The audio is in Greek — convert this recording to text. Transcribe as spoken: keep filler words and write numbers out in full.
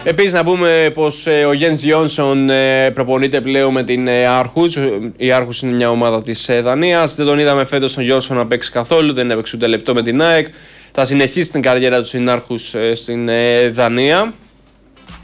Επίσης να πούμε πως ε, ο Γιένς Γιόνσον ε, προπονείται πλέον με την ε, Άρχους. Η Άρχους είναι μια ομάδα της ε, Δανίας. Δεν τον είδαμε φέτος τον Γιόνσον να παίξει καθόλου, δεν έπαιξε ούτε λεπτό με την ΑΕΚ. Θα συνεχίσει την καριέρα του στην Άρχους ε, στην ε, Δανία.